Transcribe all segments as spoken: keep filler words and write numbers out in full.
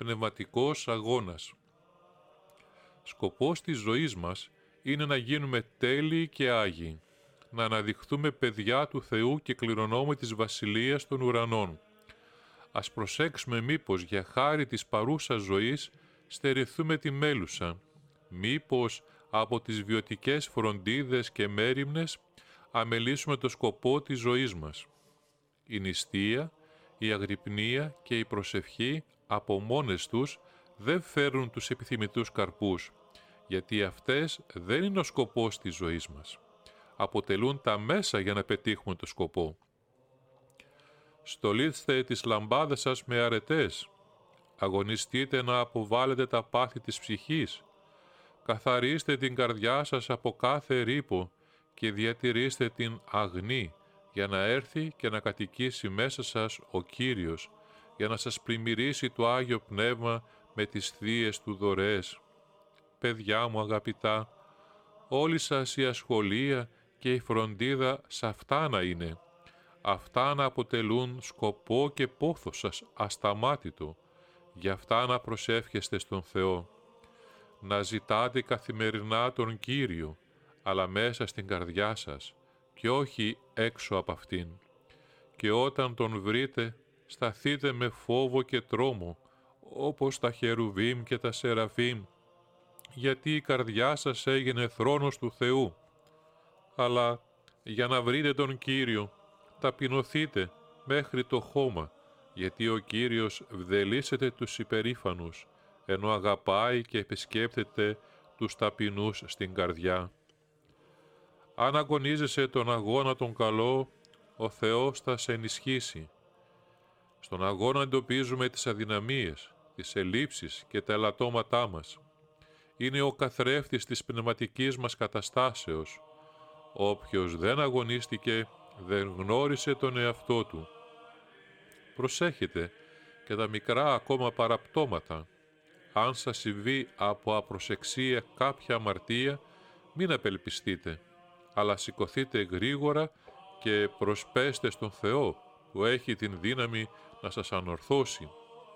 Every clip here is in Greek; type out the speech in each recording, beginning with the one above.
πνευματικός αγώνας. Σκοπός της ζωής μας είναι να γίνουμε τέλειοι και άγιοι, να αναδειχθούμε παιδιά του Θεού και κληρονόμοι της Βασιλείας των Ουρανών. Ας προσέξουμε μήπως για χάρη της παρούσας ζωής στερηθούμε τη μέλουσα, μήπως από τις βιωτικές φροντίδες και μέριμνες αμελήσουμε το σκοπό της ζωής μας. Η νηστεία, η αγρυπνία και η προσευχή από μόνες τους δεν φέρουν τους επιθυμητούς καρπούς, γιατί αυτές δεν είναι ο σκοπός της ζωής μας. Αποτελούν τα μέσα για να πετύχουμε το σκοπό. Στολίστε τις λαμπάδες σας με αρετές. Αγωνιστείτε να αποβάλλετε τα πάθη της ψυχής. Καθαρίστε την καρδιά σας από κάθε ρήπο και διατηρήστε την αγνή για να έρθει και να κατοικήσει μέσα σας ο Κύριος, για να σας πλημμυρίσει το Άγιο Πνεύμα με τις θείες του δωρεές. Παιδιά μου αγαπητά, όλη σας η ασχολία και η φροντίδα σε αυτά να είναι. Αυτά να αποτελούν σκοπό και πόθο σας ασταμάτητο. Γι' αυτά να προσεύχεστε στον Θεό. Να ζητάτε καθημερινά τον Κύριο, αλλά μέσα στην καρδιά σας και όχι έξω από αυτήν. Και όταν τον βρείτε, σταθείτε με φόβο και τρόμο, όπως τα Χερουβίμ και τα Σεραφείμ, γιατί η καρδιά σας έγινε θρόνος του Θεού. Αλλά για να βρείτε τον Κύριο, ταπεινωθείτε μέχρι το χώμα, γιατί ο Κύριος βδελίσεται τους υπερήφανους, ενώ αγαπάει και επισκέπτεται τους ταπεινούς στην καρδιά. Αν αγωνίζεσαι τον αγώνα τον καλό, ο Θεός θα σε ενισχύσει. Στον αγώνα εντοπίζουμε τις αδυναμίες, τις ελλείψεις και τα ελαττώματά μας. Είναι ο καθρέφτης της πνευματικής μας καταστάσεως. Όποιος δεν αγωνίστηκε, δεν γνώρισε τον εαυτό του. Προσέχετε και τα μικρά ακόμα παραπτώματα. Αν σας συμβεί από απροσεξία κάποια αμαρτία, μην απελπιστείτε, αλλά σηκωθείτε γρήγορα και προσπέστε στον Θεό, που έχει την δύναμη να σας ανορθώσει.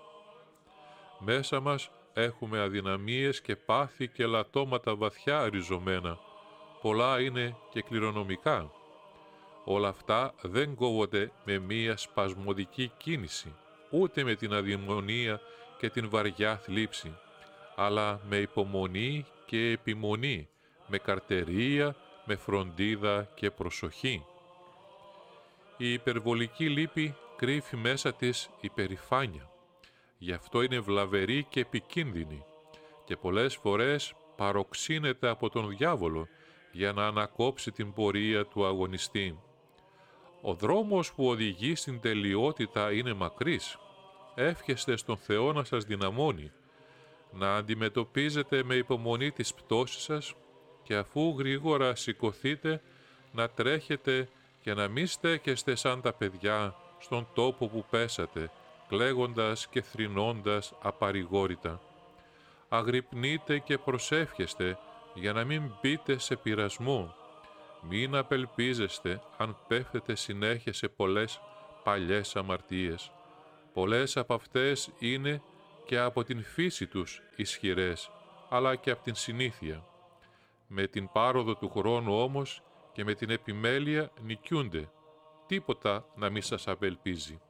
Μέσα μας έχουμε αδυναμίες και πάθη και λατώματα βαθιά ριζωμένα. Πολλά είναι και κληρονομικά. Όλα αυτά δεν κόβονται με μία σπασμωδική κίνηση, ούτε με την αδειμονία και την βαριά θλίψη, αλλά με υπομονή και επιμονή, με καρτερία, με φροντίδα και προσοχή. Η υπερβολική λύπη κρύβει μέσα της υπερηφάνεια. Γι' αυτό είναι βλαβερή και επικίνδυνη και πολλές φορές παροξύνεται από τον διάβολο για να ανακόψει την πορεία του αγωνιστή. Ο δρόμος που οδηγεί στην τελειότητα είναι μακρύς. Εύχεστε στον Θεό να σας δυναμώνει, να αντιμετωπίζετε με υπομονή τις πτώσεις σας και αφού γρήγορα σηκωθείτε να τρέχετε και να μην στέκεστε σαν τα παιδιά στον τόπο που πέσατε, κλαίγοντας και θρηνώντας απαρηγόρητα. Αγρυπνείτε και προσεύχεστε για να μην μπείτε σε πειρασμό. Μην απελπίζεστε αν πέφτετε συνέχεια σε πολλές παλιές αμαρτίες. Πολλές από αυτές είναι και από την φύση τους ισχυρές, αλλά και από την συνήθεια. Με την πάροδο του χρόνου όμως και με την επιμέλεια νικιούνται. Τίποτα να μην σας απελπίζει.